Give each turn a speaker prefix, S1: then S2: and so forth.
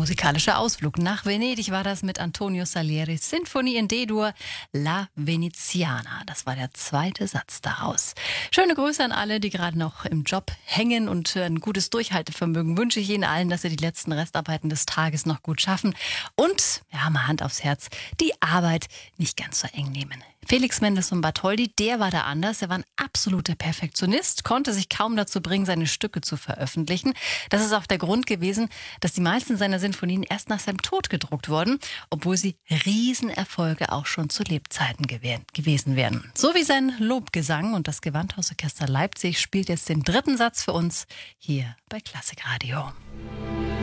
S1: musikalischer Ausflug nach Venedig war das mit Antonio Salieris Sinfonie in D-Dur La Veneziana. Das war der zweite Satz daraus. Schöne Grüße an alle, die gerade noch im Job hängen, und ein gutes Durchhaltevermögen wünsche ich Ihnen allen, dass Sie die letzten Restarbeiten des Tages noch gut schaffen und, ja, mal Hand aufs Herz, die Arbeit nicht ganz so eng nehmen. Felix Mendelssohn Bartholdy, der war da anders. Er war ein absoluter Perfektionist, konnte sich kaum dazu bringen, seine Stücke zu veröffentlichen. Das ist auch der Grund gewesen, dass die meisten seiner Sinfonien erst nach seinem Tod gedruckt wurden, obwohl sie Riesenerfolge auch schon zu Lebzeiten gewesen wären. So wie sein Lobgesang, und das Gewandhausorchester Leipzig spielt jetzt den dritten Satz für uns hier bei Klassikradio.